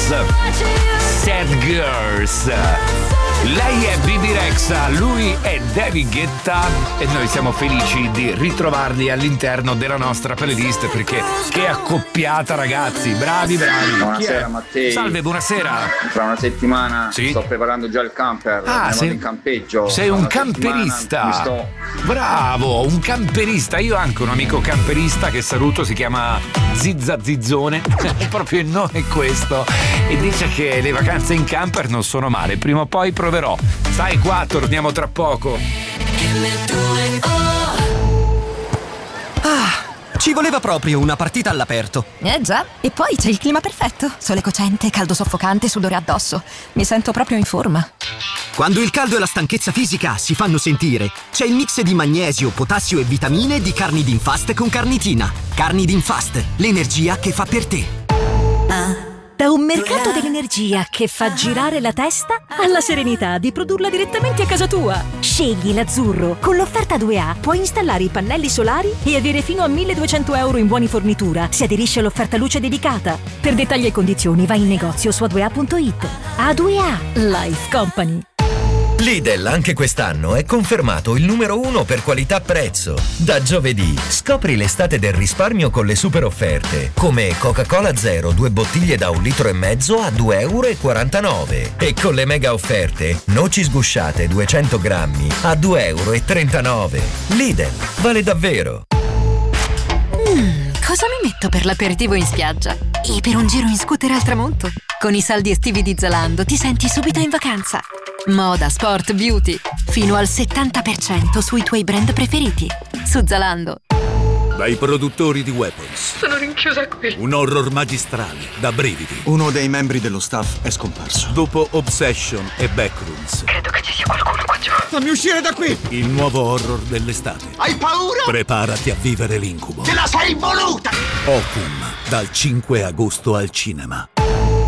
Girls. Sad Girls. Lei è Bibi Rexha, lui è David Guetta e noi siamo felici di ritrovarli all'interno della nostra playlist perché che accoppiata, ragazzi, bravi. Buonasera Mattei. Salve, buonasera. Tra una settimana Sì? sto preparando già il camper, sei in campeggio. Sei un camperista. Bravo, un camperista. Io ho anche un amico camperista che saluto, si chiama Zizza Zizzone. Proprio il nome è questo. E dice che le vacanze in camper non sono male. Prima o poi proverò. Stai qua, torniamo tra poco. Ci voleva proprio una partita all'aperto. Già, e poi c'è il clima perfetto. Sole cocente, caldo soffocante, sudore addosso. Mi sento proprio in forma. Quando il caldo e la stanchezza fisica si fanno sentire, c'è il mix di magnesio, potassio e vitamine di Carnidin Fast con carnitina. Carnidin Fast, l'energia che fa per te. Da un mercato dell'energia che fa girare la testa alla serenità di produrla direttamente a casa tua. Scegli l'azzurro. Con l'offerta 2A puoi installare i pannelli solari e avere fino a 1.200 euro in buoni fornitura se aderisci all'offerta luce dedicata. Per dettagli e condizioni vai in negozio su a2a.it. A2A Life Company. Lidl anche quest'anno è confermato il numero 1 per qualità-prezzo. Da giovedì scopri l'estate del risparmio con le super offerte, come Coca-Cola Zero 2 bottiglie da 1,5 litri a 2,49 euro. E con le mega offerte, noci sgusciate 200 grammi a 2,39 euro. Lidl, vale davvero! Cosa mi metto per l'aperitivo in spiaggia? E per un giro in scooter al tramonto? Con i saldi estivi di Zalando ti senti subito in vacanza. Moda, sport, beauty. Fino al 70% sui tuoi brand preferiti. Su Zalando. Dai produttori di Weapons. Sono rinchiusa qui. Un horror magistrale, da brividi. Uno dei membri dello staff è scomparso. Dopo Obsession e Backrooms. Credo che ci sia qualcuno qua giù. Fammi uscire da qui! Il nuovo horror dell'estate. Hai paura? Preparati a vivere l'incubo. Te la sei voluta! Ocum, dal 5 agosto al cinema.